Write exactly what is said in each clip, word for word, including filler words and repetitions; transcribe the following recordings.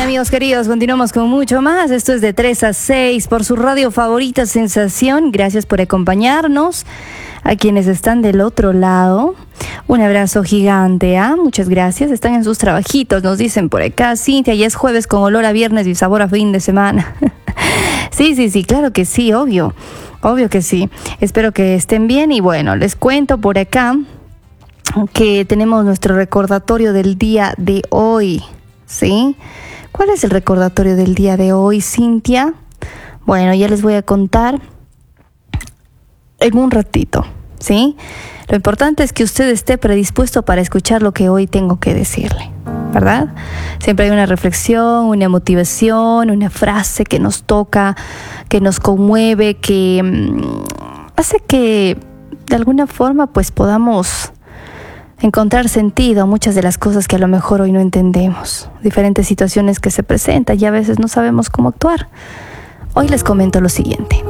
amigos queridos? Continuamos con mucho más. Esto es de tres a seis por su radio favorita Sensación. Gracias por acompañarnos. A quienes están del otro lado, un abrazo gigante, ¿ah? Muchas gracias. Están en sus trabajitos, nos dicen por acá. Cintia, ya es jueves con olor a viernes y sabor a fin de semana. Sí, sí, sí, claro que sí, obvio. Obvio que sí. Espero que estén bien y bueno, les cuento por acá que tenemos nuestro recordatorio del día de hoy, ¿sí? ¿Cuál es el recordatorio del día de hoy, Cintia? Bueno, ya les voy a contar en un ratito, ¿sí? Lo importante es que usted esté predispuesto para escuchar lo que hoy tengo que decirle, ¿verdad? Siempre hay una reflexión, una motivación, una frase que nos toca, que nos conmueve, que mmm, hace que de alguna forma pues podamos encontrar sentido a muchas de las cosas que a lo mejor hoy no entendemos, diferentes situaciones que se presentan y a veces no sabemos cómo actuar. Hoy les comento lo siguiente.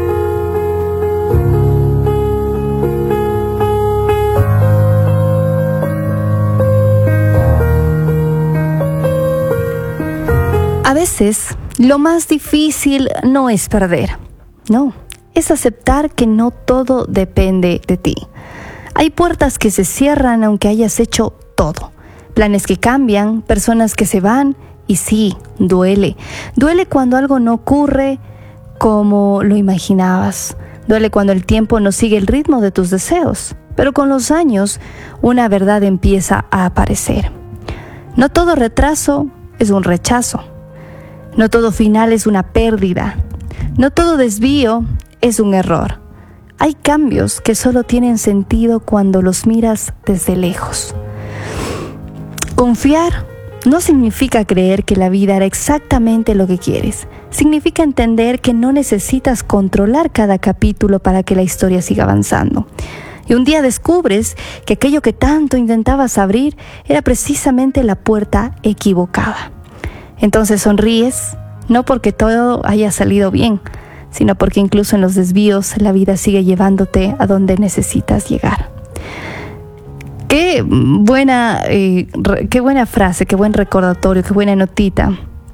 A veces, lo más difícil no es perder, no, es aceptar que no todo depende de ti. Hay puertas que se cierran aunque hayas hecho todo, planes que cambian, personas que se van y sí, duele. Duele cuando algo no ocurre como lo imaginabas, duele cuando el tiempo no sigue el ritmo de tus deseos, pero con los años una verdad empieza a aparecer. No todo retraso es un rechazo. No todo final es una pérdida. No todo desvío es un error. Hay cambios que solo tienen sentido cuando los miras desde lejos. Confiar no significa creer que la vida hará exactamente lo que quieres. Significa entender que no necesitas controlar cada capítulo para que la historia siga avanzando. Y un día descubres que aquello que tanto intentabas abrir era precisamente la puerta equivocada. Entonces sonríes, no porque todo haya salido bien, sino porque incluso en los desvíos la vida sigue llevándote a donde necesitas llegar. Qué buena, eh, re, qué buena frase, qué buen recordatorio, qué buena notita.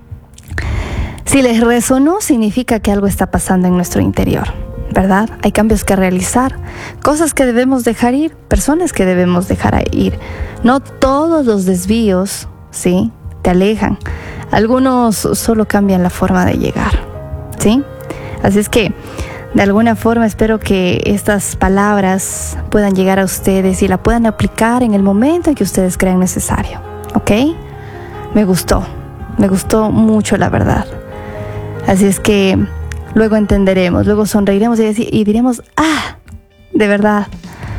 Si les resonó, significa que algo está pasando en nuestro interior, ¿verdad? Hay cambios que realizar, cosas que debemos dejar ir, personas que debemos dejar ir. No todos los desvíos, ¿sí?, te alejan. Algunos solo cambian la forma de llegar, ¿sí? Así es que, de alguna forma, espero que estas palabras puedan llegar a ustedes y la puedan aplicar en el momento en que ustedes crean necesario, ¿ok? Me gustó, me gustó mucho, la verdad. Así es que luego entenderemos, luego sonreiremos y, decir, y diremos, ¡ah! De verdad,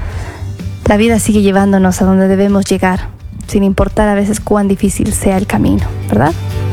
la vida sigue llevándonos a donde debemos llegar, sin importar a veces cuán difícil sea el camino, ¿verdad?